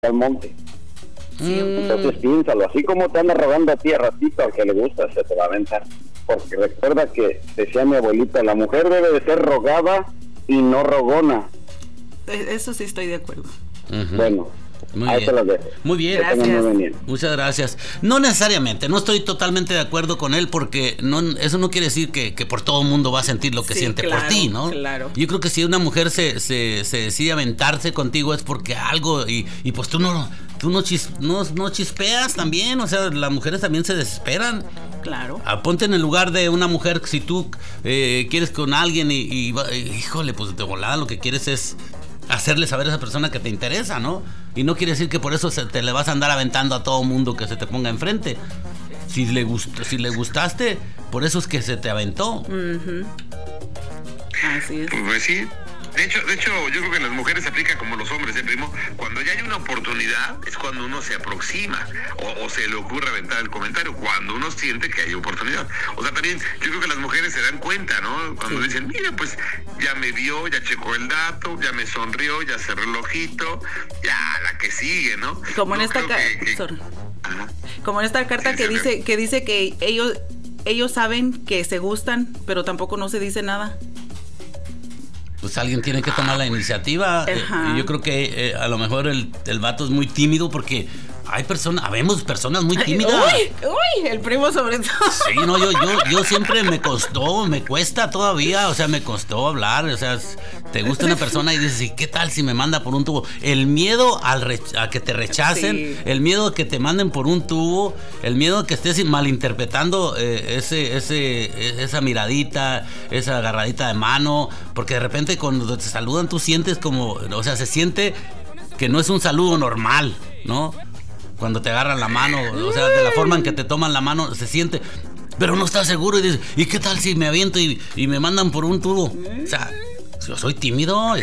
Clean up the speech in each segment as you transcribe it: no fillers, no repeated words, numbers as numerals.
al monte. Sí. Entonces piénsalo, así como te anda rogando a ti, a ratito, al que le gusta se te va a aventar. Porque recuerda que decía mi abuelita, la mujer debe de ser rogada y no rogona. Eso sí estoy de acuerdo. Bueno, ahí te las dejo. Muy bien. Gracias. Muchas gracias. No necesariamente, no estoy totalmente de acuerdo con él, porque eso no quiere decir que por todo el mundo va a sentir lo que siente por ti, ¿no? Claro. Yo creo que si una mujer se decide aventarse contigo es porque algo, y pues tú no chispeas también, o sea, las mujeres también se desesperan. Claro. Ponte en el lugar de una mujer, si tú quieres con alguien y híjole, pues de volada lo que quieres es hacerle saber a esa persona que te interesa, ¿no? Y no quiere decir que por eso te le vas a andar aventando a todo mundo que se te ponga enfrente. Si le gustaste, por eso es que se te aventó. Así es. Pues sí. De hecho, yo creo que en las mujeres se aplica como los hombres, primo. Cuando ya hay una oportunidad es cuando uno se aproxima o se le ocurre aventar el comentario, cuando uno siente que hay oportunidad. O sea, también yo creo que las mujeres se dan cuenta, ¿no? Cuando dicen, mira, pues ya me vio, ya checó el dato, ya me sonrió, ya cerró el ojito, ya la que sigue, ¿no? Como en esta como en esta carta que dice que ellos saben que se gustan, pero tampoco no se dice nada. Pues alguien tiene que tomar la iniciativa. Yo creo que a lo mejor el vato es muy tímido porque habemos personas muy tímidas. Uy, el primo sobre todo. Sí, no, yo siempre me cuesta todavía, o sea, me costó hablar, o sea, te gusta una persona y dices, ¿y qué tal si me manda por un tubo? El miedo a que te rechacen, sí. El miedo a que te manden por un tubo, el miedo a que estés malinterpretando esa miradita, esa agarradita de mano, porque de repente cuando te saludan tú sientes como, o sea, se siente que no es un saludo normal, ¿no? Cuando te agarran la mano, o sea, de la forma en que te toman la mano, se siente, pero no estás seguro y dices, ¿y qué tal si me aviento y me mandan por un tubo? O sea, yo soy tímido.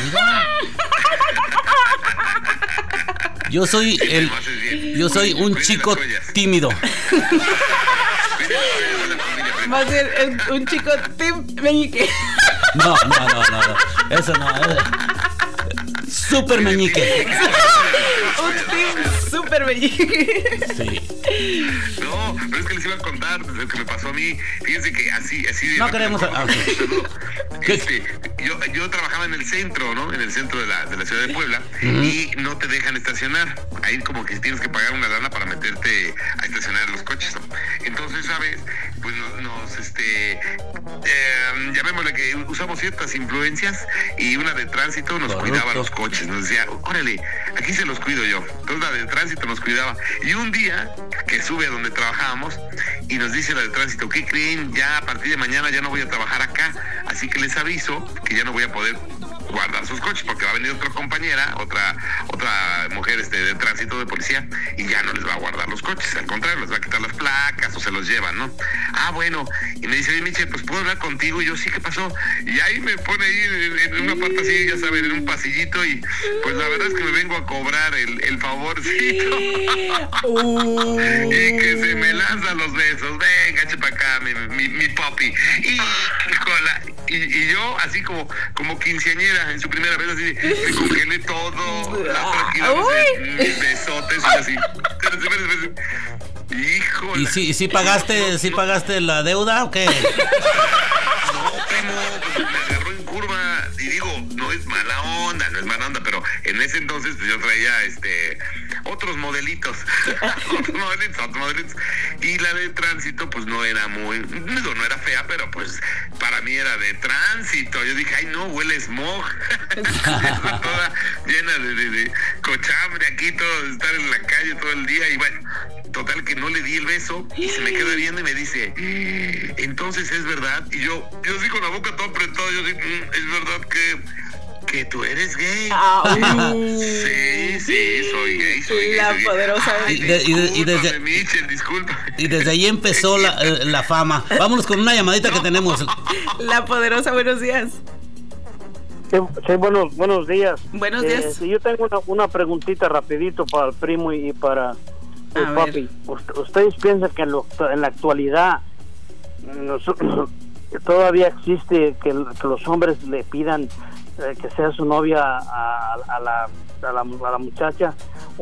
Yo soy un chico tímido. Más bien un chico meñique. No. Eso no. Súper meñique. Un team súper meñique. Sí. No, pero es que les iba a contar lo que me pasó a mí. Fíjense que así no queremos. Yo trabajaba en el centro, ¿no? En el centro de la ciudad de Puebla, y no te dejan estacionar. Ahí como que tienes que pagar una lana para meterte a estacionar los coches, ¿no? Entonces, ¿sabes? Pues llamémosle que usamos ciertas influencias, y una de tránsito nos cuidaba los coches. Nos decía, órale, aquí se los cuido yo. Entonces la de tránsito nos cuidaba. Y un día que sube a donde trabajábamos y nos dice la de tránsito, ¿qué creen? Ya a partir de mañana ya no voy a trabajar acá, así que les aviso que ya no voy a poder guardar sus coches porque va a venir otra compañera, otra mujer de tránsito, de policía, y ya no les va a guardar los coches, al contrario, les va a quitar las placas o se los llevan, ¿no? Bueno, y me dice, oye, Miche, pues ¿puedo hablar contigo? Y yo, sí, ¿qué pasó? Y ahí me pone ahí en una parte así, ya saben, en un pasillito, y pues la verdad es que me vengo a cobrar el favorcito. Y que se me lanzan los besos, venga, eche para acá, mi papi. Y yo, así como quinceañera en su primera vez, así, me congelé todo, la tranquila, mis besotes, así. Híjole. ¿Y si pagaste la deuda o qué? No, primo, pues me agarró en curva, y digo, no es mala onda, pero en ese entonces pues yo traía otros modelitos, y la de tránsito pues no era fea, pero pues para mí era de tránsito. Yo dije, ay no, huele smog. Toda llena de cochambre aquí, todo, estar en la calle todo el día, y bueno, total que no le di el beso, y se me queda viendo y me dice, entonces es verdad. Y yo sí con la boca toda apretada, yo sí, es verdad que tú eres gay. Sí, soy gay. La poderosa. Y desde ahí empezó la fama. Vámonos con una llamadita que tenemos. La poderosa, buenos días. Sí, buenos días. Buenos días. Yo tengo una preguntita rapidito para el primo y para el papi. ¿Ustedes piensan que en la actualidad todavía existe que los hombres le pidan que sea su novia a a la muchacha